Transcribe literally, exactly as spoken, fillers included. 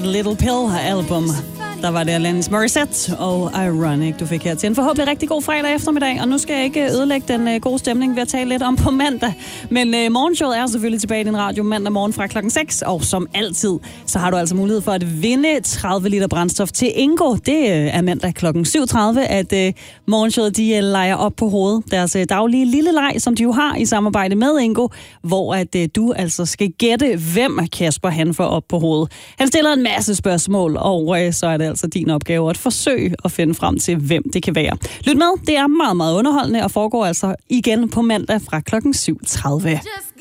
Little Pill-album. Der var det Alanis Morissette og Ironic, du fik her til en forhåbentlig rigtig god fredag eftermiddag. Og nu skal jeg ikke ødelægge den uh, gode stemning ved at tale lidt om på mandag. Men uh, morgenshowet er selvfølgelig tilbage i din radio mandag morgen fra klokken seks. Og som altid, så har du altså mulighed for at vinde tredive liter brændstof til Ingo. Det uh, er mandag klokken syv tredive, at uh, morgenshowet de uh, leger op på hovedet. Deres uh, daglige lille leg, som de jo har i samarbejde med Ingo. Hvor at uh, du altså skal gætte, hvem Kasper han får op på hovedet. Han stiller en masse spørgsmål, og uh, så er det altså din opgave at forsøge at finde frem til, hvem det kan være. Lyt med, det er meget, meget underholdende og foregår altså igen på mandag fra klokken syv tredive.